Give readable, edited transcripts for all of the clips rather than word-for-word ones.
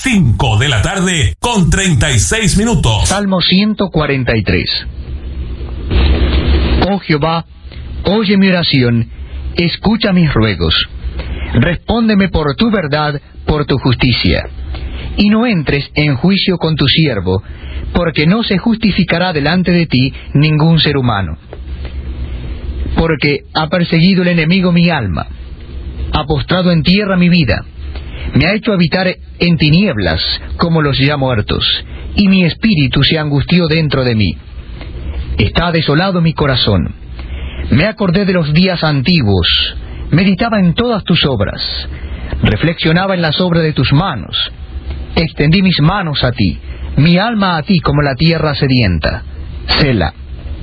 5 de la tarde con 36 minutos. Salmo 143. Oh Jehová, oye mi oración, escucha mis ruegos. Respóndeme por tu verdad, por tu justicia. Y no entres en juicio con tu siervo, porque no se justificará delante de ti ningún ser humano. Porque ha perseguido el enemigo mi alma, ha postrado en tierra mi vida, me ha hecho habitar en tinieblas como los ya muertos, y mi espíritu se angustió dentro de mí. Está desolado mi corazón. Me acordé de los días antiguos, meditaba en todas tus obras, reflexionaba en las obras de tus manos. Extendí mis manos a ti, mi alma a ti como la tierra sedienta. Selah.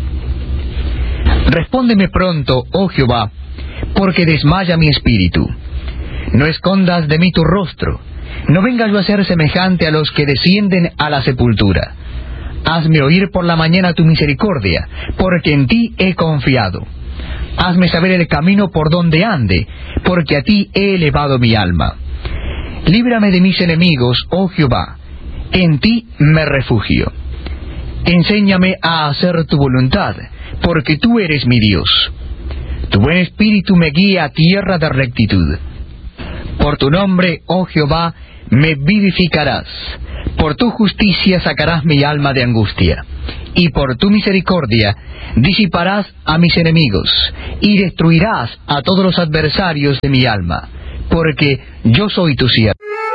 Respóndeme pronto, oh Jehová, porque desmaya mi espíritu. No escondas de mí tu rostro, no venga yo a ser semejante a los que descienden a la sepultura. Hazme oír por la mañana tu misericordia, porque en ti he confiado. Hazme saber el camino por donde ande, porque a ti he elevado mi alma. Líbrame de mis enemigos, oh Jehová, en ti me refugio. Enséñame a hacer tu voluntad, porque tú eres mi Dios. Tu buen espíritu me guía a tierra de rectitud. Por tu nombre, oh Jehová, me vivificarás. Por tu justicia sacarás mi alma de angustia. Y por tu misericordia disiparás a mis enemigos, y destruirás a todos los adversarios de mi alma, porque yo soy tu siervo.